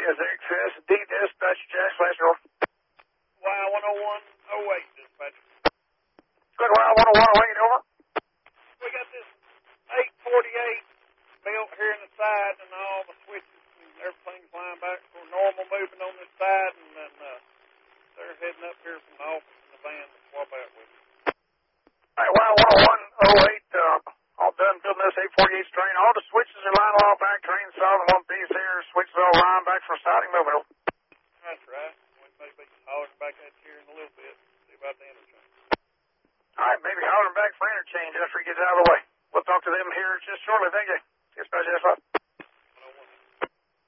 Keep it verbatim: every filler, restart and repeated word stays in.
Yes, Access, D dispatch, Jack slash North. Y one oh one oh eight, dispatch. Good, Y one oh one oh eight, over. We got this eight forty-eight built here in the side, and all the switches and everything's lined back for normal moving on this side, and then uh, they're heading up here from the office in the van to swap out with you. All right, Y one oh one oh eight, uh, all done building this eight forty-eight train. All the switches are lined all back, train solid in one piece here, switches all lined back for siding moving. That's right. We may be hollering back at you here in a little bit. See about the interchange. All right, maybe hollering back for interchange after he gets out of the way. We'll talk to them here just shortly. Thank you. Dispatch, yes,